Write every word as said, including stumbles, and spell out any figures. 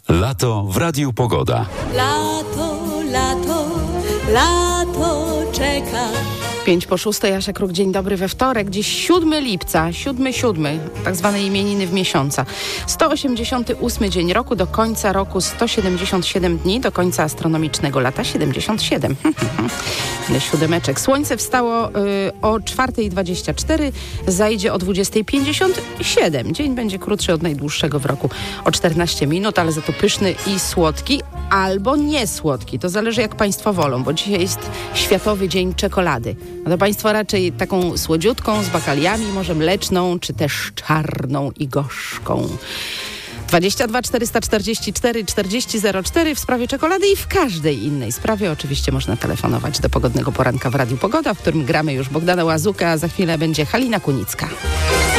Lato w Radiu Pogoda. Lato, lato, lato czeka. Pięć po szóstej, Asia Kruk, dzień dobry we wtorek, dziś siódmego lipca, siódmy siódmy, tak zwane imieniny w miesiąca. sto osiemdziesiąty ósmy dzień roku, do końca roku sto siedemdziesiąt siedem dni, do końca astronomicznego lata siedemdziesiąt siedem. Ile siódemeczek. Słońce wstało y, o czwartej dwadzieścia cztery, zajdzie o dwudziestej pięćdziesiąt siedem. Dzień będzie krótszy od najdłuższego w roku o czternaście minut, ale za to pyszny i słodki, albo niesłodki. To zależy, jak Państwo wolą, bo dzisiaj jest Światowy Dzień Czekolady. No to Państwo raczej taką słodziutką, z bakaliami, może mleczną, czy też czarną i gorzką. dwadzieścia dwa czterysta czterdzieści cztery czterdzieści zero cztery w sprawie czekolady i w każdej innej sprawie oczywiście można telefonować do Pogodnego Poranka w Radiu Pogoda, w którym gramy już Bogdana Łazuka, a za chwilę będzie Halina Kunicka.